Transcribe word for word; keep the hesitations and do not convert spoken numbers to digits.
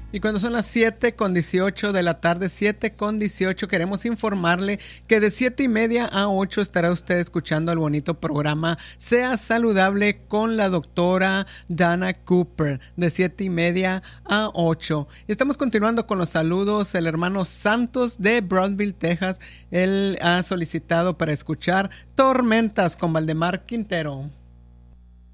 Y cuando son las siete con dieciocho de la tarde, siete con dieciocho, queremos informarle que de siete y media a ocho estará usted escuchando el bonito programa Sea Saludable con la doctora Dana Cooper, de siete y media a ocho. Y estamos continuando con los saludos. El hermano Santos de Brownsville, Texas, él ha solicitado para escuchar Tormentas con Valdemar Quintero.